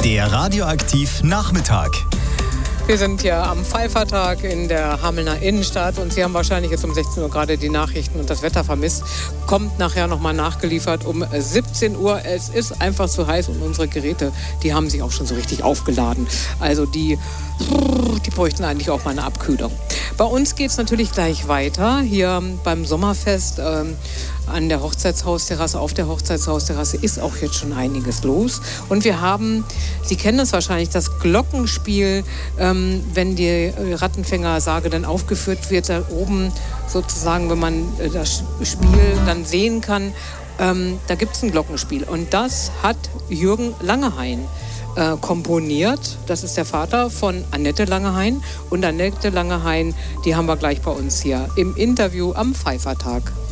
Der Radioaktiv Nachmittag. Wir sind ja am Pfeiffertag in der Hamelner Innenstadt und Sie haben wahrscheinlich jetzt um 16 Uhr gerade die Nachrichten und das Wetter vermisst. Kommt nachher nochmal nachgeliefert um 17 Uhr. Es ist einfach zu heiß und unsere Geräte, die haben sich auch schon so richtig aufgeladen. Also die bräuchten eigentlich auch mal eine Abkühlung. Bei uns geht es natürlich gleich weiter. Hier beim Sommerfest an der Hochzeitshausterrasse, auf der Hochzeitshausterrasse ist auch jetzt schon einiges los. Und wir haben, Sie kennen das wahrscheinlich, das Glockenspiel, wenn die Rattenfängersage dann aufgeführt wird, da oben sozusagen, wenn man das Spiel dann sehen kann, da gibt es ein Glockenspiel. Und das hat Jürgen Langehain komponiert. Das ist der Vater von Annette Langehain. Und Annette Langehain, die haben wir gleich bei uns hier im Interview am Pfeiffertag.